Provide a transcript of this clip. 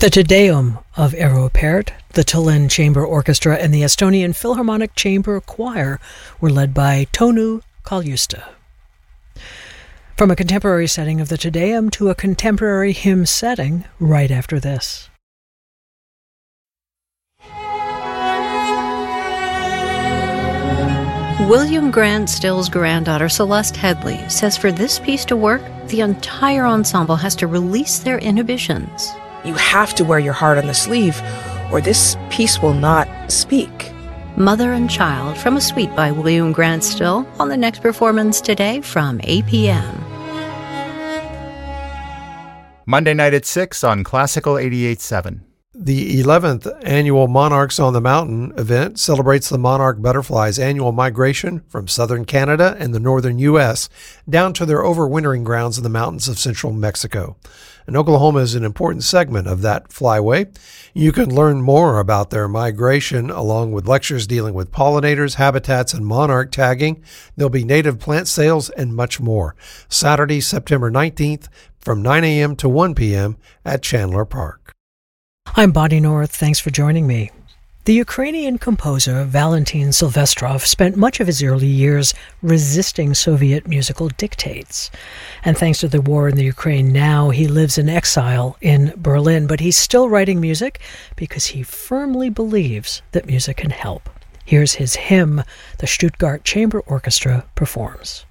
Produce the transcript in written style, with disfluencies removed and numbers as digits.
The Te Deum of Eero Pärt, the Tallinn Chamber Orchestra, and the Estonian Philharmonic Chamber Choir were led by Tõnu Kaljuste. From a contemporary setting of the Te Deum to a contemporary hymn setting right after this. William Grant Still's granddaughter, Celeste Headley, says for this piece to work, the entire ensemble has to release their inhibitions. You have to wear your heart on the sleeve, or this piece will not speak. Mother and Child from a suite by William Grant Still on the next performance today from 8 p.m. Monday night at 6 on Classical 88.7. The 11th annual Monarchs on the Mountain event celebrates the monarch butterflies' annual migration from southern Canada and the northern U.S. down to their overwintering grounds in the mountains of central Mexico. And Oklahoma is an important segment of that flyway. You can learn more about their migration along with lectures dealing with pollinators, habitats, and monarch tagging. There'll be native plant sales and much more. Saturday, September 19th from 9 a.m. to 1 p.m. at Chandler Park. I'm Bonnie North. Thanks for joining me. The Ukrainian composer Valentin Silvestrov spent much of his early years resisting Soviet musical dictates. And thanks to the war in the Ukraine now, he lives in exile in Berlin. But he's still writing music because he firmly believes that music can help. Here's his hymn the Stuttgart Chamber Orchestra performs.